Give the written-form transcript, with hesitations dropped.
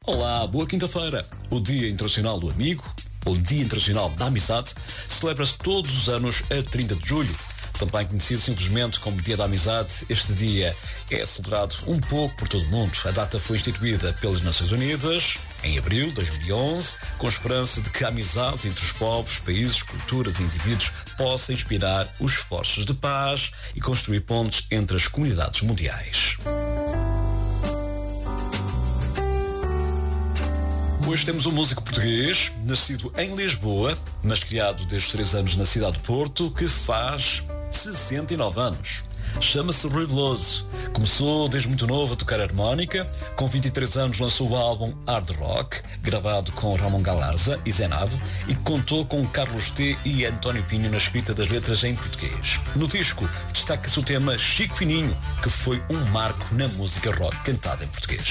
Olá, boa quinta-feira. O Dia Internacional do Amigo, ou Dia Internacional da Amizade, celebra-se todos os anos a 30 de julho. Também conhecido simplesmente como Dia da Amizade, este dia é celebrado um pouco por todo o mundo. A data foi instituída pelas Nações Unidas em abril de 2011, com a esperança de que a amizade entre os povos, países, culturas e indivíduos possa inspirar os esforços de paz e construir pontes entre as comunidades mundiais. Hoje temos um músico português, nascido em Lisboa, mas criado desde os 3 anos na cidade de Porto, que faz 69 anos. Chama-se Rui Veloso. Começou desde muito novo a tocar harmónica. Com 23 anos lançou o álbum Hard Rock, gravado com Ramon Galarza e Zenab, e contou com Carlos T e António Pinho na escrita das letras em português. No disco destaca-se o tema Chico Fininho, que foi um marco na música rock cantada em português.